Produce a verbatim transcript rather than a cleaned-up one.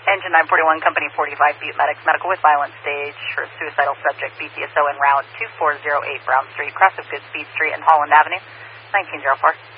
Engine nine forty-one, Company forty-five, Butte Medics, medical with violent stage for suicidal subject, B T S O en route two four zero eight Brown Street, cross of Goodspeed Street and Holland Avenue, nineteen oh four.